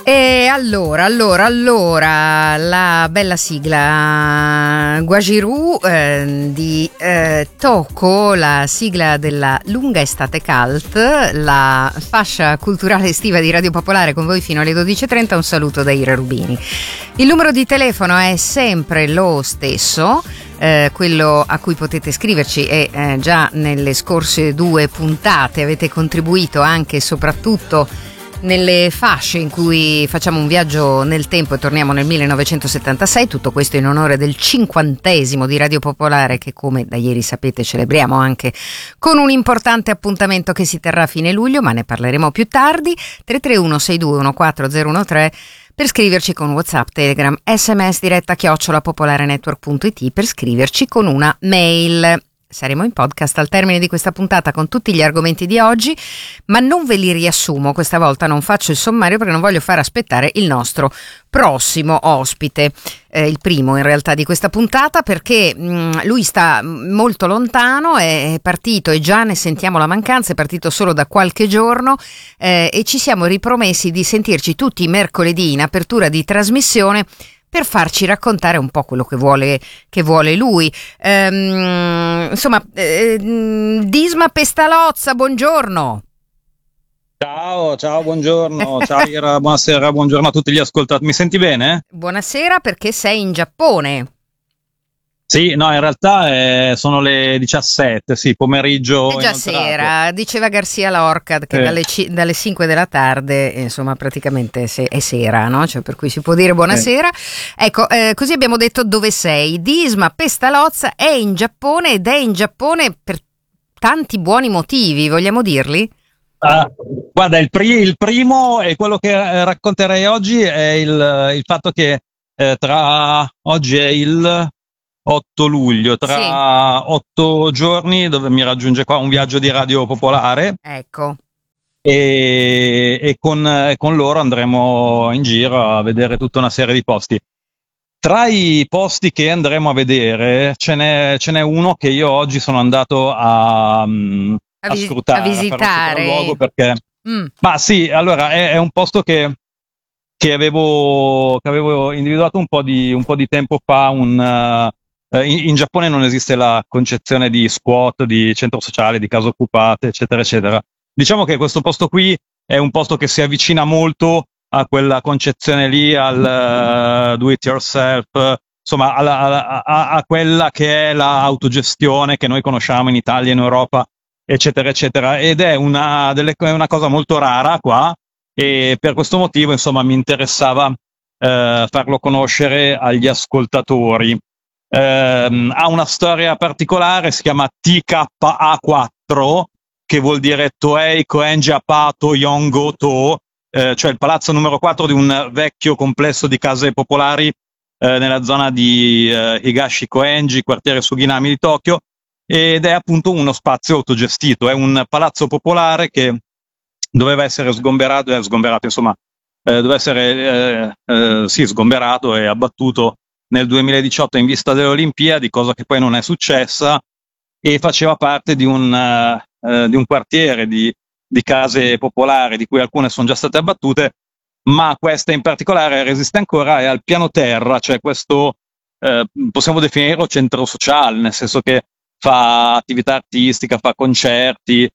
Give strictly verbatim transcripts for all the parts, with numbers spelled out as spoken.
E allora, allora, allora, la bella sigla Guajiru eh, di eh, Toco, la sigla della lunga estate cult, la fascia culturale estiva di Radio Popolare con voi fino alle dodici e trenta. Un saluto da Ira Rubini. Il numero di telefono è sempre lo stesso, eh, quello a cui potete scriverci, e eh, già nelle scorse due puntate avete contribuito anche e soprattutto nelle fasce in cui facciamo un viaggio nel tempo e torniamo nel millenovecentosettantasei, tutto questo in onore del cinquantesimo di Radio Popolare, che come da ieri sapete celebriamo anche con un importante appuntamento che si terrà a fine luglio, ma ne parleremo più tardi. Tre tre uno sei due uno quattro zero uno tre per scriverci con WhatsApp, Telegram, sms diretta chiocciola popolarenetwork punto it, per scriverci con una mail. Saremo in podcast al termine di questa puntata con tutti gli argomenti di oggi, ma non ve li riassumo questa volta, non faccio il sommario perché non voglio far aspettare il nostro prossimo ospite, eh, il primo in realtà di questa puntata, perché mh, lui sta molto lontano, è partito e già ne sentiamo la mancanza, è partito solo da qualche giorno eh, e ci siamo ripromessi di sentirci tutti i mercoledì in apertura di trasmissione per farci raccontare un po' quello che vuole, che vuole lui. Ehm, insomma, eh, Disma Pestalozza, buongiorno. Ciao, ciao, buongiorno, ciao Ira, buonasera, buongiorno a tutti gli ascoltatori. Mi senti bene? Buonasera, perché sei in Giappone. Sì, no, in realtà eh, sono le diciassette, sì, pomeriggio. È già inoltrato. sera, diceva Garcia Lorca che Eh. dalle, ci- dalle cinque della tarde, insomma, praticamente se- è sera, no? Cioè, per cui si può dire buonasera. Ecco, eh, così abbiamo detto dove sei. Disma Pestalozza è in Giappone ed è in Giappone per tanti buoni motivi, vogliamo dirli? Ah, guarda, il, pri- il primo e quello che eh, racconterei oggi è il, il fatto che eh, tra oggi è il otto luglio, tra otto giorni dove mi raggiunge qua un viaggio di Radio Popolare. Ecco. e, e con, e con loro andremo in giro a vedere tutta una serie di posti. Tra i posti che andremo a vedere ce n'è, ce n'è uno che io oggi sono andato a, a, A, visi- scrutare, a visitare. a fare un sopralluogo perché, Mm. ma sì, allora è, è un posto che, che, avevo, che avevo individuato un po' di, un po' di tempo fa. Un, uh, in, in Giappone non esiste la concezione di squat, di centro sociale, di case occupate, eccetera, eccetera. Diciamo che questo posto qui è un posto che si avvicina molto a quella concezione lì, al uh, do it yourself, insomma alla, alla, a, a quella che è l'autogestione che noi conosciamo in Italia, in Europa, eccetera, eccetera. Ed è una, delle, è una cosa molto rara qua, e per questo motivo, insomma, mi interessava eh, farlo conoscere agli ascoltatori. Eh, ha una storia particolare, si chiama T K A quattro, che vuol dire Toei Koenji Apato Yongo To, eh, cioè il palazzo numero quattro di un vecchio complesso di case popolari eh, nella zona di eh, Higashi Koenji, quartiere Suginami di Tokyo, ed è appunto uno spazio autogestito. È un palazzo popolare che doveva essere sgomberato, è sgomberato, insomma, eh, doveva essere eh, eh, sì, sgomberato e abbattuto nel duemiladiciotto in vista delle Olimpiadi, cosa che poi non è successa, e faceva parte di un, uh, uh, di un quartiere di, di case popolari, di cui alcune sono già state abbattute, ma questa in particolare resiste ancora. È al piano terra, cioè questo uh, possiamo definirlo centro sociale, nel senso che fa attività artistica, fa concerti.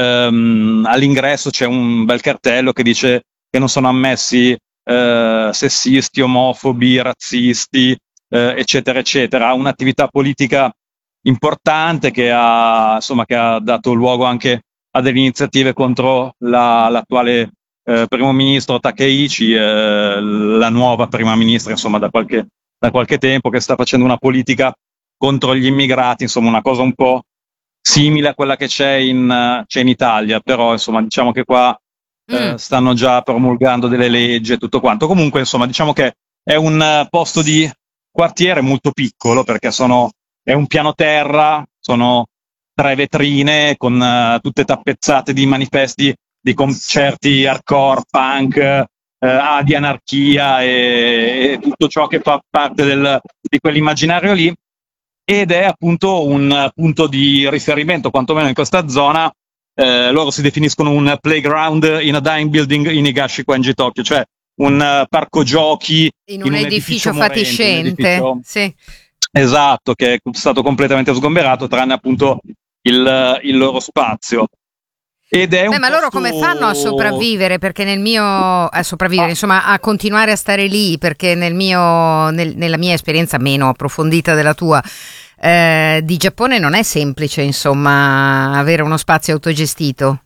Um, all'ingresso c'è un bel cartello che dice che non sono ammessi uh, sessisti, omofobi, razzisti, uh, eccetera, eccetera. Ha un'attività politica importante che ha, insomma, che ha dato luogo anche a delle iniziative contro la, l'attuale eh, primo ministro Takeichi, eh, la nuova prima ministra, insomma, da qualche, da qualche tempo, che sta facendo una politica contro gli immigrati, insomma, una cosa un po' simile a quella che c'è in, c'è in Italia, però, insomma, diciamo che qua eh, mm. stanno già promulgando delle leggi e tutto quanto. Comunque, insomma, diciamo che è un uh, posto di quartiere molto piccolo, perché sono è un piano terra, sono tre vetrine con uh, tutte tappezzate di manifesti di concerti hardcore, punk, uh, ah, di anarchia e, e tutto ciò che fa parte del, di quell'immaginario lì, ed è appunto un uh, punto di riferimento, quantomeno in questa zona. Uh, loro si definiscono un playground in a dying building in Higashi Koenji Tokyo, cioè un uh, parco giochi in un, in un edificio, edificio morente, fatiscente, un edificio, sì. esatto, che è stato completamente sgomberato, tranne appunto il, il loro spazio. Ed è Beh, un ma loro posto... come fanno a sopravvivere? Perché nel mio a sopravvivere, Ah, insomma, a continuare a stare lì, perché nel mio nel- nella mia esperienza meno approfondita della tua, eh, di Giappone non è semplice, insomma, avere uno spazio autogestito.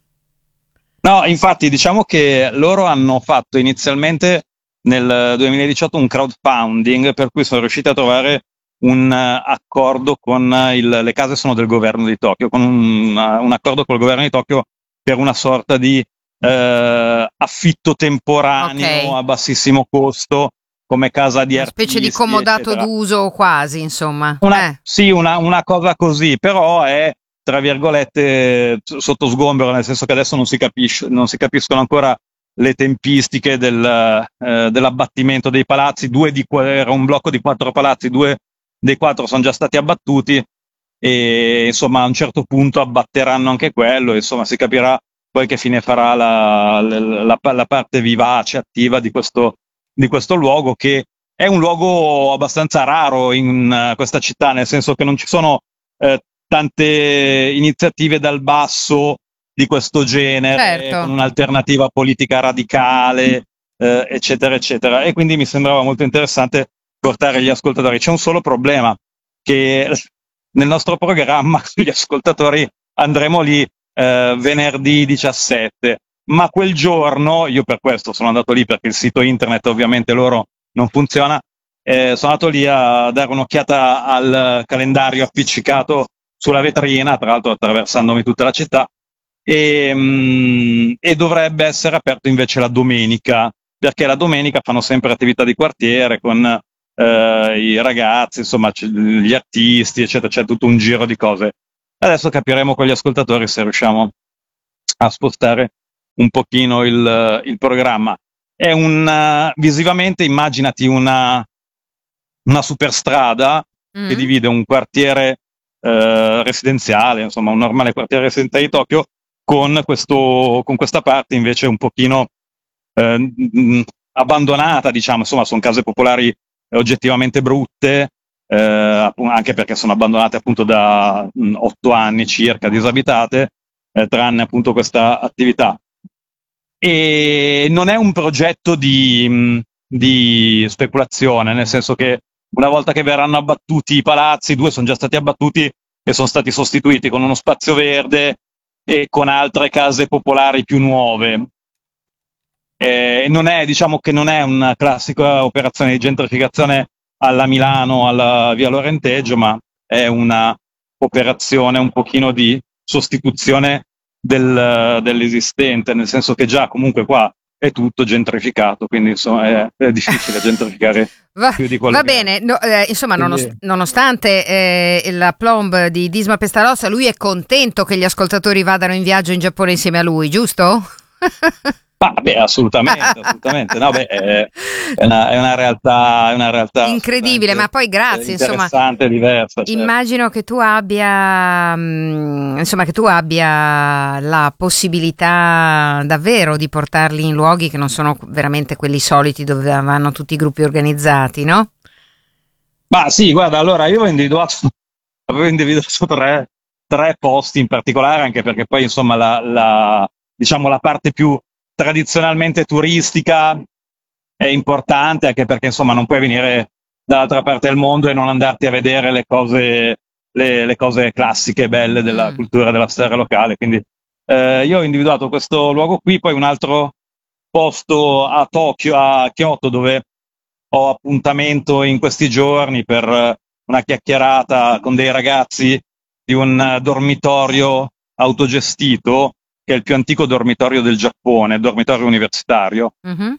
no, infatti diciamo che loro hanno fatto inizialmente nel duemiladiciotto un crowdfunding per cui sono riusciti a trovare un uh, accordo con uh, il, le case sono del governo di Tokyo, con un, uh, un accordo col governo di Tokyo per una sorta di uh, affitto temporaneo Ok, a bassissimo costo come casa di una specie di artisti, comodato eccetera. d'uso quasi, insomma. Una, Eh, sì, una, una cosa così, però è tra virgolette s- sotto sgombero, nel senso che adesso non si capisce, non si capiscono ancora le tempistiche del, eh, dell'abbattimento dei palazzi. Due di, que- era un blocco di quattro palazzi, due dei quattro sono già stati abbattuti e insomma a un certo punto abbatteranno anche quello, insomma si capirà poi che fine farà la, la, la, la parte vivace, attiva di questo, di questo luogo che è un luogo abbastanza raro in uh, questa città, nel senso che non ci sono eh, tante iniziative dal basso di questo genere, con certo. un'alternativa politica radicale, eh, eccetera, eccetera. E quindi mi sembrava molto interessante portare gli ascoltatori. C'è un solo problema, che nel nostro programma sugli ascoltatori andremo lì eh, venerdì diciassette, ma quel giorno, io per questo sono andato lì perché il sito internet ovviamente loro non funziona, eh, sono andato lì a dare un'occhiata al calendario appiccicato sulla vetrina, tra l'altro attraversandomi tutta la città, e, mh, e dovrebbe essere aperto invece la domenica, perché la domenica fanno sempre attività di quartiere con eh, i ragazzi, insomma, gli artisti, eccetera, c'è tutto un giro di cose. Adesso capiremo con gli ascoltatori se riusciamo a spostare un pochino il, il programma. È un, uh, visivamente immaginati una, una superstrada che Mm. divide un quartiere eh, residenziale, insomma un normale quartiere residenziale di Tokyo, con, questo, con questa parte invece un pochino eh, mh, abbandonata, diciamo, insomma sono case popolari oggettivamente brutte, eh, anche perché sono abbandonate appunto da mh, otto anni circa, disabitate, eh, tranne appunto questa attività. E non è un progetto di, mh, di speculazione, nel senso che una volta che verranno abbattuti i palazzi, due sono già stati abbattuti e sono stati sostituiti con uno spazio verde e con altre case popolari più nuove. Eh, non è, diciamo che non è una classica operazione di gentrificazione alla Milano, alla Via Lorenteggio, ma è una operazione un pochino di sostituzione del, dell'esistente, nel senso che già comunque qua è tutto gentrificato, quindi insomma è, è difficile gentrificare Va, più di quello va che è. bene, no, eh, insomma, nonost- Quindi, nonostante eh, la plomb di Disma Pestarossa, lui è contento che gli ascoltatori vadano in viaggio in Giappone insieme a lui, giusto? ma, beh, assolutamente, assolutamente. No, beh, è, è una, è una realtà, è una realtà Incredibile, ma assolutamente poi eh, grazie, insomma, interessante, diversa, certo. immagino che tu abbia, mm, insomma, che tu abbia la possibilità davvero di portarli in luoghi che non sono veramente quelli soliti dove vanno tutti i gruppi organizzati, no? Ma sì, guarda, allora io ho individuato, avevo individuato tre, tre posti in particolare, anche perché poi, insomma, la, la, diciamo, la parte più tradizionalmente turistica è importante, anche perché, insomma, non puoi venire dall'altra parte del mondo e non andarti a vedere le cose, le, le cose classiche, belle della Mm. cultura della storia locale. Quindi eh, io ho individuato questo luogo qui, poi un altro posto a Tokyo, a Kyoto, dove ho appuntamento in questi giorni per eh, una chiacchierata con dei ragazzi di un eh, dormitorio autogestito, che è il più antico dormitorio del Giappone, il dormitorio universitario, Mhm.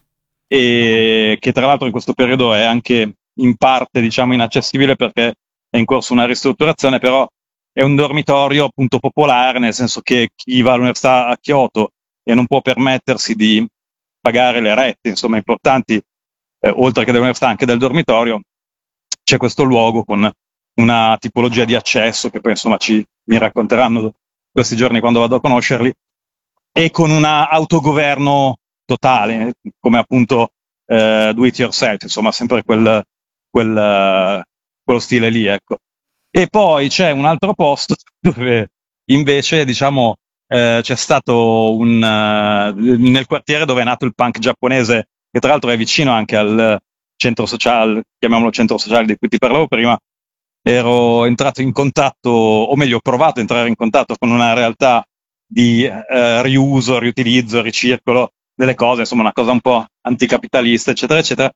e che tra l'altro in questo periodo è anche in parte, diciamo, inaccessibile perché è in corso una ristrutturazione, però è un dormitorio appunto popolare, nel senso che chi va all'università a Kyoto e non può permettersi di pagare le rette, insomma, importanti, eh, oltre che dell'università anche del dormitorio, c'è questo luogo con una tipologia di accesso che poi insomma ci mi racconteranno questi giorni quando vado a conoscerli, e con un autogoverno totale, come appunto eh, do it yourself, insomma sempre quel, quel, quello stile lì, ecco. E poi c'è un altro posto dove invece, diciamo, eh, c'è stato un uh, nel quartiere dove è nato il punk giapponese, che tra l'altro è vicino anche al centro sociale, chiamiamolo centro sociale di cui ti parlavo prima. Ero entrato in contatto, o meglio, ho provato a entrare in contatto con una realtà di eh, riuso, riutilizzo, ricircolo delle cose, insomma una cosa un po' anticapitalista, eccetera, eccetera,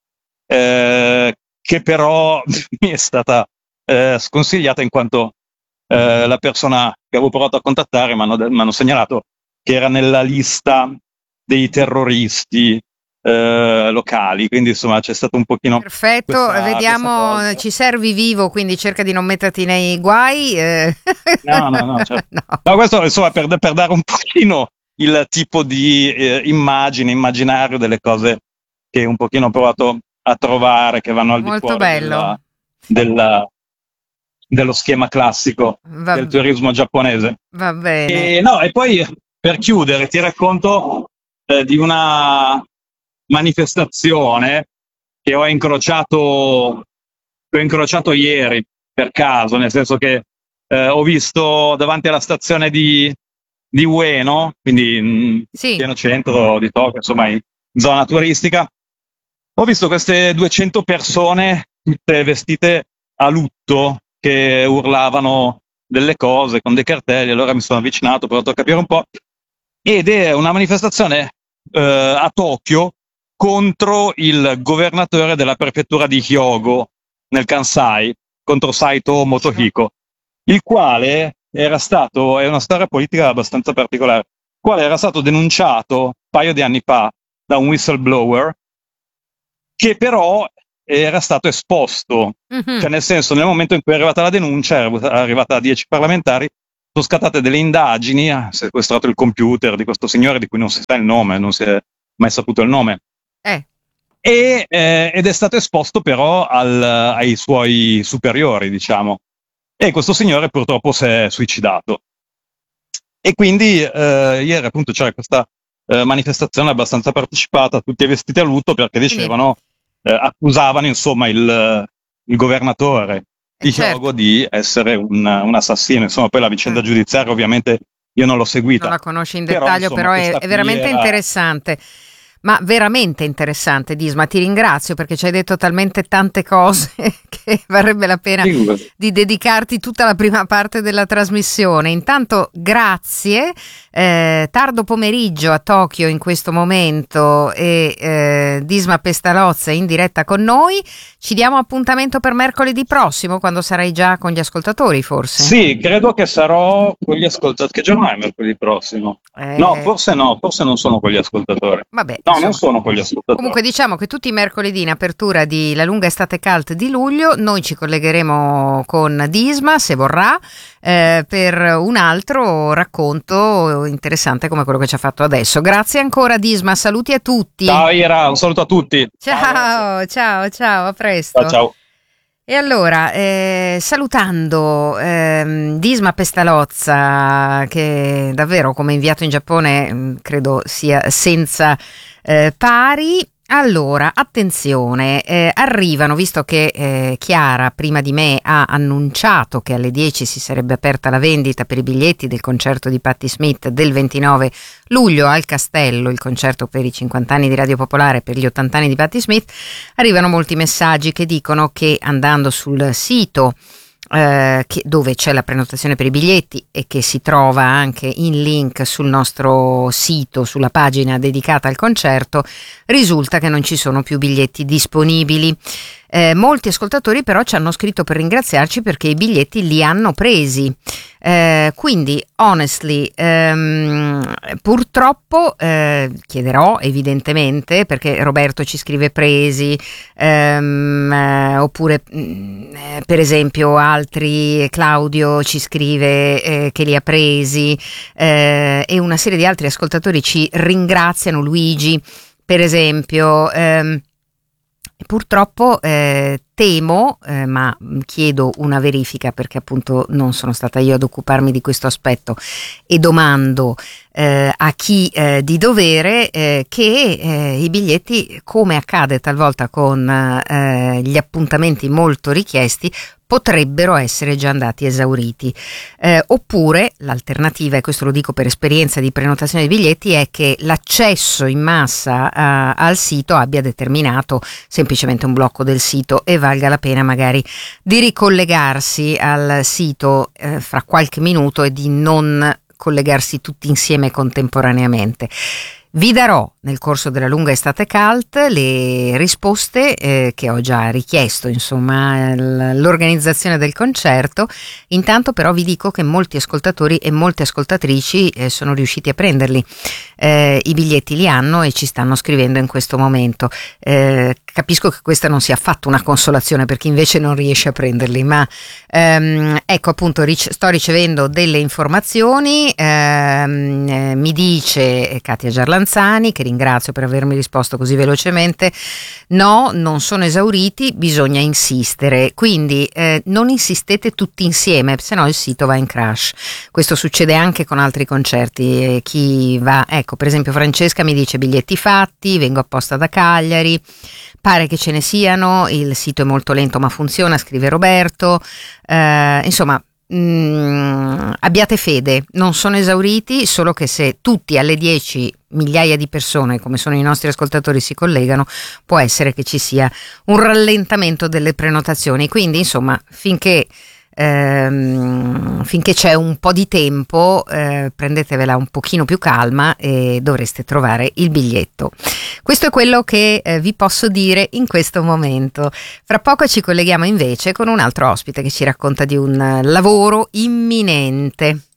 eh, che però mi è stata eh, sconsigliata in quanto eh, la persona che avevo provato a contattare mi hanno segnalato che era nella lista dei terroristi eh, locali, quindi insomma c'è stato un pochino. Perfetto, questa, vediamo, questa ci servi vivo, quindi cerca di non metterti nei guai. Eh. No, no, no, certo. No. No, questo insomma per, per dare un pochino il tipo di eh, immagine, immaginario delle cose che un pochino ho provato a trovare, che vanno al di Molto fuori bello. della, della, dello schema classico Va, del turismo giapponese. Va bene. E, no, e poi per chiudere ti racconto eh, di una manifestazione che ho incrociato, che ho incrociato ieri per caso, nel senso che eh, ho visto davanti alla stazione di, di Ueno, quindi in Sì. pieno centro di Tokyo, insomma in zona turistica, ho visto queste duecento persone tutte vestite a lutto che urlavano delle cose con dei cartelli. Allora mi sono avvicinato, ho provato a capire un po', ed è una manifestazione eh, a Tokyo contro il governatore della prefettura di Hyogo nel Kansai, contro Saito Motohiko, il quale era stato, è una storia politica abbastanza particolare, il quale era stato denunciato un paio di anni fa da un whistleblower che però era stato esposto, Mm-hmm. cioè nel senso, nel momento in cui è arrivata la denuncia, era arrivata a dieci parlamentari, sono scattate delle indagini, ha sequestrato il computer di questo signore di cui non si sa il nome, non si è mai saputo il nome, Eh. e, eh, ed è stato esposto però al, ai suoi superiori, diciamo, e questo signore purtroppo si è suicidato. E quindi eh, ieri appunto c'era questa eh, manifestazione abbastanza partecipata, tutti vestiti a lutto perché dicevano, eh, accusavano insomma il, il governatore di certo. Hyogo di essere un, un assassino. Insomma, poi la vicenda certo. giudiziaria ovviamente io non l'ho seguita. Non la conosci in dettaglio, però, però, insomma, è, è veramente era... interessante. Ma veramente interessante, Disma, ti ringrazio perché ci hai detto talmente tante cose che varrebbe la pena di dedicarti tutta la prima parte della trasmissione. Intanto grazie, eh, tardo pomeriggio a Tokyo in questo momento e eh, Disma Pestalozza in diretta con noi. Ci diamo appuntamento per mercoledì prossimo quando sarai già con gli ascoltatori, forse? Sì, credo che sarò con gli ascoltatori. Che giorno è mercoledì prossimo? Eh... No, forse no, forse non sono con gli ascoltatori. Vabbè, no, insomma, non sono con gli ascoltatori. Comunque diciamo che tutti i mercoledì in apertura di La lunga estate cult di luglio noi ci collegheremo con Disma, se vorrà, eh, per un altro racconto interessante come quello che ci ha fatto adesso. Grazie ancora Disma, saluti a tutti. Ciao Ira, un saluto a tutti. Ciao, ciao, ciao, ciao, a presto. Ciao, ciao. E allora, eh, salutando eh, Disma Pestalozza, che davvero come inviato in Giappone mh, credo sia senza eh, pari. Allora, attenzione, eh, arrivano, visto che eh, Chiara prima di me ha annunciato che alle dieci si sarebbe aperta la vendita per i biglietti del concerto di Patti Smith del ventinove luglio al Castello, il concerto per i cinquanta anni di Radio Popolare, per gli ottanta anni di Patti Smith, arrivano molti messaggi che dicono che andando sul sito Eh, che, dove c'è la prenotazione per i biglietti e che si trova anche in link sul nostro sito, sulla pagina dedicata al concerto, risulta che non ci sono più biglietti disponibili. Eh, molti ascoltatori però ci hanno scritto per ringraziarci perché i biglietti li hanno presi. Eh, quindi, honestly, ehm, purtroppo eh, chiederò evidentemente, perché Roberto ci scrive presi, ehm, eh, oppure mh, eh, per esempio altri, Claudio ci scrive eh, che li ha presi, eh, e una serie di altri ascoltatori ci ringraziano, Luigi per esempio. ehm, Purtroppo eh, temo, eh, ma chiedo una verifica perché appunto non sono stata io ad occuparmi di questo aspetto e domando eh, a chi eh, di dovere eh, che eh, i biglietti, come accade talvolta con eh, gli appuntamenti molto richiesti, potrebbero essere già andati esauriti, eh, oppure l'alternativa, e questo lo dico per esperienza di prenotazione dei biglietti, è che l'accesso in massa a, al sito abbia determinato semplicemente un blocco del sito e valga la pena magari di ricollegarsi al sito eh, fra qualche minuto e di non collegarsi tutti insieme contemporaneamente. Vi darò nel corso della lunga estate cult le risposte eh, che ho già richiesto, insomma, l- l'organizzazione del concerto. Intanto però vi dico che molti ascoltatori e molte ascoltatrici eh, sono riusciti a prenderli. Eh, I biglietti li hanno e ci stanno scrivendo in questo momento. Eh, capisco che questa non sia affatto una consolazione per chi invece non riesce a prenderli, ma ehm, ecco appunto ric- sto ricevendo delle informazioni. Ehm, eh, mi dice Katia Giarlanzani, che ringrazio per avermi risposto così velocemente: no, non sono esauriti, bisogna insistere, quindi eh, non insistete tutti insieme, se no il sito va in crash. Questo succede anche con altri concerti. Eh, chi va, ecco, per esempio Francesca mi dice: biglietti fatti, vengo apposta da Cagliari, pare che ce ne siano, il sito è molto lento ma funziona, scrive Roberto. Eh, insomma, Mm, abbiate fede, non sono esauriti, solo che se tutti alle dieci migliaia di persone, come sono i nostri ascoltatori, si collegano, può essere che ci sia un rallentamento delle prenotazioni. Quindi insomma, finché ehm, finché c'è un po' di tempo, eh, prendetevela un pochino più calma e dovreste trovare il biglietto. Questo è quello che eh, vi posso dire in questo momento. Fra poco ci colleghiamo invece con un altro ospite che ci racconta di un lavoro imminente.